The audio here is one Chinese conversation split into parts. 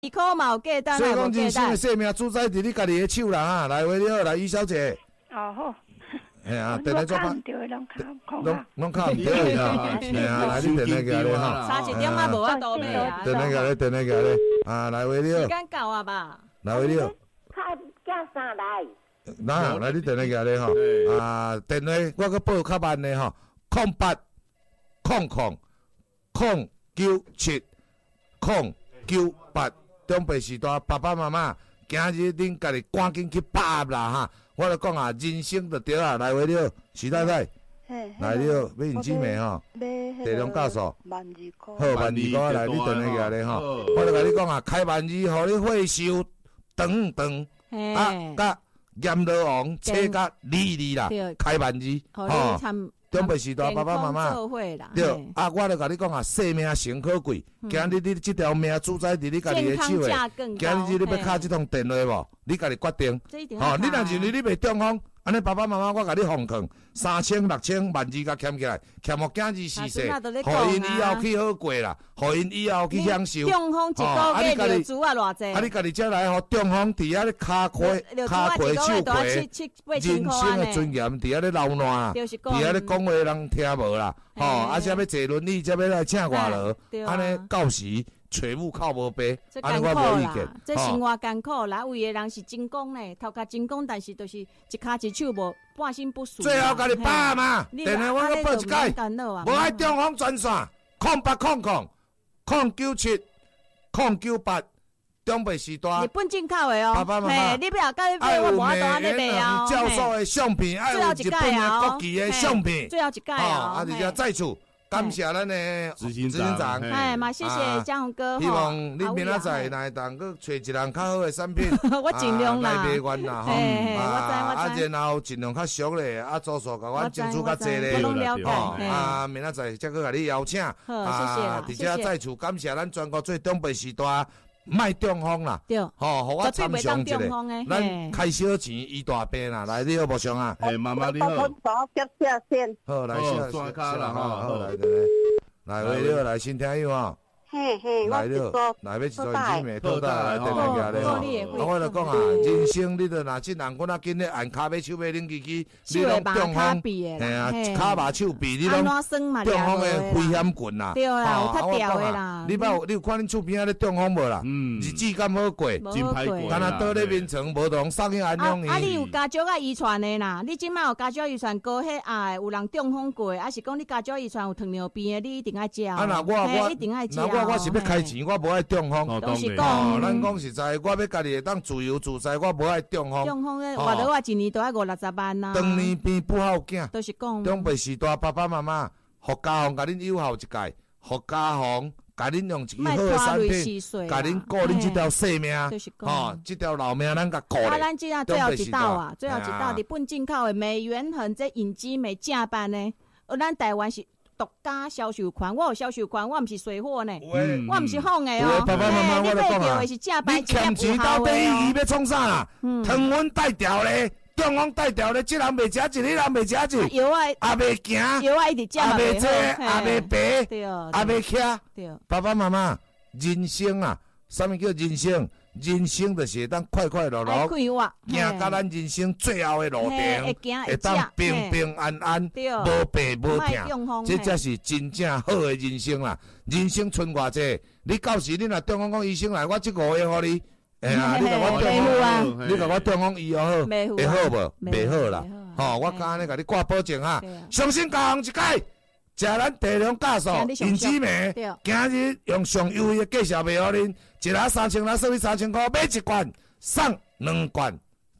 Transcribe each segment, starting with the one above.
2块嘛有价单， 所以讲人生的生命主宰伫你家己的手啦哈。来，为了来于小姐。 哦好。 哎呀，电来做吧。拢靠唔对啦。哎呀，来你电来个咧哈。 3点啊无法度买啊。 电来个咧。啊，来为了。 时间到啊吧。 来为了。 叫啥来？ 来你电来个咧哈。啊，电话我搁报较慢咧吼，0800 097 098，中北时代爸爸妈妈，今日恁家己赶紧去把握啦哈！我来讲啊，人生就对啊，来为了徐太太，来了要用纸暝吼，地量教授，好12块来你电来个咧吼，我来甲你讲啊，开12，互你会收长啊，甲阎罗王车甲利啦，开12，吼。中北时代爸爸妈妈，对啊，我就甲你讲啊，生命诚可贵，今日你这条命主宰伫你家己的手诶，今日你要敲这通电话无？你家己决定，吼，你若认为你袂中风，安尼爸爸妈妈我甲你放空，3000、6000、12000甲欠起来，欠互囝儿死世，互因以后去好过啦，互因以后去享受。 中风一个月流珠啊偌济？ 啊，你家己才来吼，中风伫遐咧骹亏手亏，人生的尊严伫遐咧流烂，伫遐咧讲话人听无啦，吼，啊，才要坐轮椅，才要来请外劳，安尼到时。揣母靠无白，安尼我无意见。 这生活艰苦啦，有的人是真功呢，头壳真功，但是就是一骹一手无半身不遂。 最后甲你报嘛，电话我搁报一解，无爱中风专线0800 097 098，中北时代。 日本进口的哦， 爸爸妈妈， 你不要甲你买，我无法度安尼卖哦。 教授的相片，爱有日本的国旗的相片， 最后一届哦， 而且再次。感谢咱的执行长， 哎嘛，谢谢江宏哥， 希望你明仔载来当个找一人较好的产品， 我尽量啦， 来卖完啦吼， 我知， 然后尽量较俗咧，啊，做数甲我争取较济咧，啊，明仔载再去甲你邀请， 谢谢， 而且再次感谢咱全国最东北时代。卖中风啦， 对， 吼，互我参详一下，咱开小钱医大病啦，来你好无相啊？ 哎，妈妈你好， 好来下卡啦哈，好来为了来先听友啊。 嘿， 来了，来要一撮纸暝倒来电来家咧吼。啊，我就讲啊，人生你着若即人阮仔今日按骹尾手尾拎机，你拢中风，嘿啊，骹麻手臂你拢中风的危险群啦。 对啦，有较调的啦。 你有看恁厝边仔咧中风无啦？日子敢好过， 真歹过。 敢若倒咧眠床，无同送去安养院。 啊，你有家族啊遗传的啦？你即摆有家族遗传高血压，有人中风过，还是讲你家族遗传有糖尿病的，你一定爱食。啊， 那我一定爱食。 我是要开钱，我无爱中风。 都是讲， 咱讲实在，我要家己会当自由自在，我无爱中风。 中风咧，活到我一年都爱50-60万呐。 当年变不好囝， 都是讲。 中辈时代爸爸妈妈，互家方甲恁友好一届，互家方甲恁用一支好的产品，甲恁顾恁这条生命，吼，这条老命咱甲顾咧。 咱即下最后一道啊，最后一道日本进口的美元恒这引基美正版呢，咱台湾是。独家销售款，我有销售款，我毋是水货呢，我毋是仿的哦。 爸爸妈妈，我来讲啊， 你欠钱到底伊要创啥啦？糖分带掉咧，中风带掉咧，这人袂食一，那人袂食一， 药啊， 也袂行， 药啊一直食嘛， 也袂坐，也袂爬， 对， 也袂徛。对，爸爸妈妈，人生啊，啥物叫人生？人生就是会当快快乐乐，行到咱人生最后的路程，会当平平安安，无病无痛，这才是真正好的人生啦。人生剩偌济，你到时你若中风讲医生来，我这5个互你，哎呀，你甲我中风，你甲我中风医好，会好无？袂好啦，吼，我敢安尼甲你挂保证哈，相信交行一届。食咱地量教授用纸暝，今日用上优惠的价钱卖予恁，一盒3000，咱收你3000块，买一罐送2罐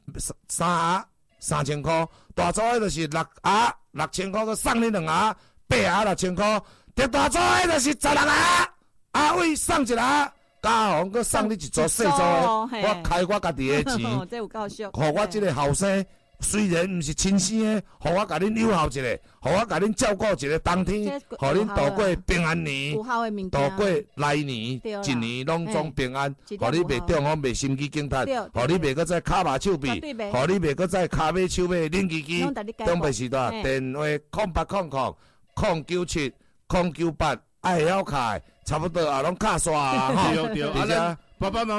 ，3盒3000块，大组的就是6盒6000块，佮送你2盒8盒6000块，特大组的就是16盒，阿伟送一盒。家红佮送你一组细组的，我开我家己的钱，互我这个后生。虽然毋是亲生的，互我甲恁友好一下，互我甲恁照顾一下，冬天，互恁度过平安年，度过来年，一年拢总平安，互你袂中风，袂心肌梗塞，互你袂搁再骹麻手臂，互你袂搁再骹尾手尾冷叽叽。东北时代电话0800 097 098，爱会晓卡，差不多也拢卡煞啊！ 对，爸爸妈妈。